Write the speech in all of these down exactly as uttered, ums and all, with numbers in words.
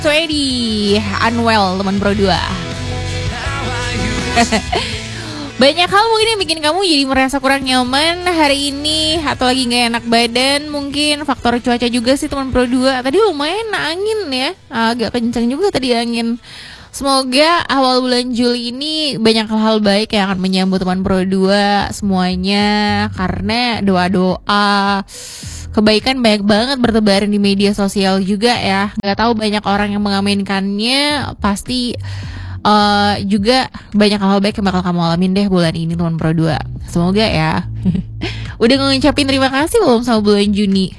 Swedy, Unwell, teman Pro dua. Banyak hal mungkin yang bikin kamu jadi merasa kurang nyaman hari ini, atau lagi gak enak badan. Mungkin faktor cuaca juga sih teman Pro dua. Tadi lumayan angin ya, agak kencang juga tadi angin. Semoga awal bulan Juli ini banyak hal-hal baik yang akan menyambut teman Pro dua semuanya. Karena doa-doa kebaikan banyak banget bertebaran di media sosial juga ya. Gak tahu banyak orang yang mengaminkannya. Pasti uh, juga banyak hal baik yang bakal kamu alamin deh bulan ini teman Pro dua. Semoga ya. Udah ngucapin terima kasih belum sama bulan Juni?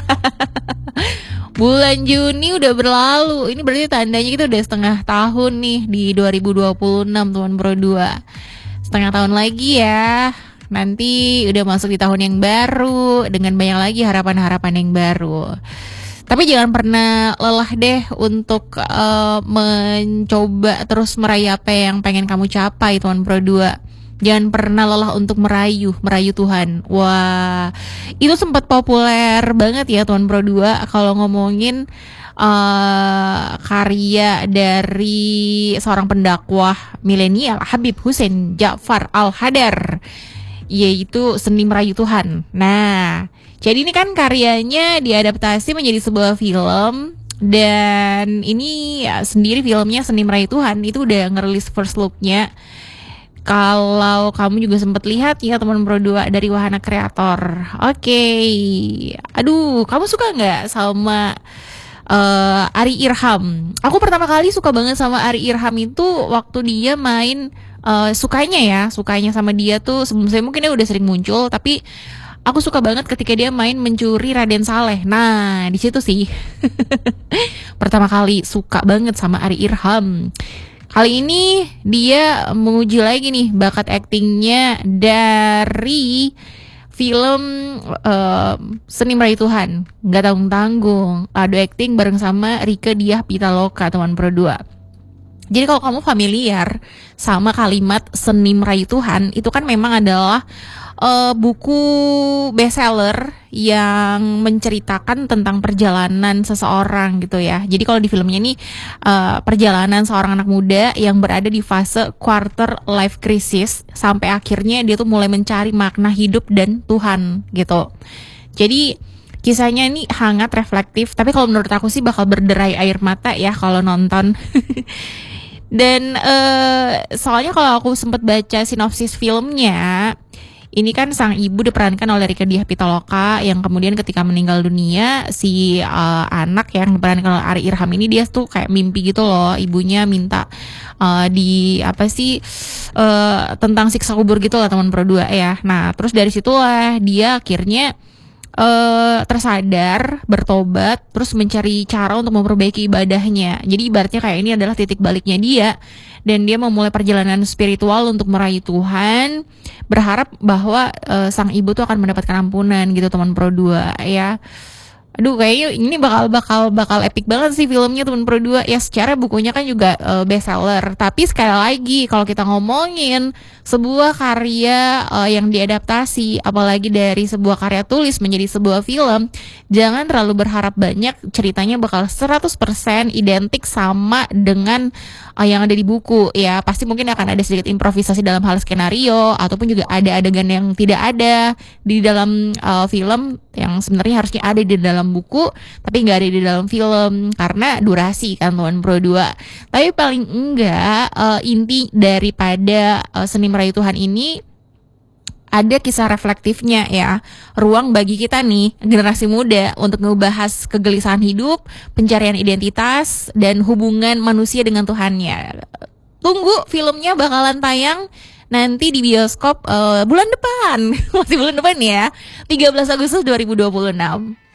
Bulan Juni udah berlalu. Ini berarti tandanya kita udah setengah tahun nih di dua ribu dua puluh enam teman Pro dua. Setengah tahun lagi ya. Nanti udah masuk di tahun yang baru dengan banyak lagi harapan-harapan yang baru. Tapi jangan pernah lelah deh untuk uh, mencoba terus meraih apa yang pengen kamu capai teman Pro dua. Jangan pernah lelah untuk merayu, merayu Tuhan. Wah, itu sempat populer banget ya Tuan Pro dua kalau ngomongin uh, karya dari seorang pendakwah milenial Habib Hussein Ja'far Al-Hadar, yaitu Seni Merayu Tuhan. Nah, jadi ini kan karyanya diadaptasi menjadi sebuah film. Dan ini ya, sendiri filmnya Seni Merayu Tuhan itu udah ngerilis first look-nya. Kalau kamu juga sempat lihat ya teman Pro dua dari Wahana Kreator. Oke, okay. Aduh, kamu suka nggak sama uh, Ari Irham? Aku pertama kali suka banget sama Ari Irham itu waktu dia main uh, sukanya ya, sukanya sama dia tuh sebelum-sebelumnya mungkin dia udah sering muncul, tapi aku suka banget ketika dia main Mencuri Raden Saleh. Nah, di situ sih pertama kali suka banget sama Ari Irham. Kali ini dia menguji lagi nih bakat aktingnya dari film uh, Seni Merayu Tuhan. Gak tanggung-tanggung, adu akting bareng sama Rieke Diah Pitaloka teman Pro dua. Jadi kalau kamu familiar sama kalimat Seni Merayu Tuhan, itu kan memang adalah uh, buku bestseller yang menceritakan tentang perjalanan seseorang gitu ya. Jadi kalau di filmnya ini uh, perjalanan seorang anak muda yang berada di fase quarter life crisis sampai akhirnya dia tuh mulai mencari makna hidup dan Tuhan gitu. Jadi kisahnya ini hangat, reflektif, tapi kalau menurut aku sih bakal berderai air mata ya kalau nonton. Dan uh, soalnya kalau aku sempat baca sinopsis filmnya, ini kan sang ibu diperankan oleh Rieke Diah Pitaloka yang kemudian ketika meninggal dunia si uh, anak yang diperankan oleh Ari Irham ini dia tuh kayak mimpi gitu loh, ibunya minta uh, di apa sih uh, tentang siksa kubur gitu lah teman Pro dua ya. Nah terus dari situlah dia akhirnya Uh, tersadar, bertobat, terus mencari cara untuk memperbaiki ibadahnya. Jadi ibaratnya kayak ini adalah titik baliknya dia, dan dia memulai perjalanan spiritual untuk meraih Tuhan, berharap bahwa uh, sang ibu tuh akan mendapatkan ampunan gitu teman Pro dua ya. Aduh kayaknya ini bakal bakal bakal epic banget sih filmnya teman Pro dua ya. Secara bukunya kan juga uh, bestseller, tapi sekali lagi kalau kita ngomongin sebuah karya uh, yang diadaptasi, apalagi dari sebuah karya tulis menjadi sebuah film, jangan terlalu berharap banyak ceritanya bakal seratus persen identik sama dengan uh, yang ada di buku ya. Pasti mungkin akan ada sedikit improvisasi dalam hal skenario, ataupun juga ada adegan yang tidak ada di dalam uh, film yang sebenarnya harusnya ada di dalam buku tapi nggak ada di dalam film karena durasi kan teman Pro dua. Tapi paling enggak uh, inti daripada uh, Seni Merayu Tuhan ini ada kisah reflektifnya ya, ruang bagi kita nih generasi muda untuk ngebahas kegelisahan hidup, pencarian identitas dan hubungan manusia dengan Tuhannya. Tunggu filmnya bakalan tayang nanti di bioskop uh, bulan depan. Masih bulan depan ya, tiga belas Agustus dua ribu dua puluh enam.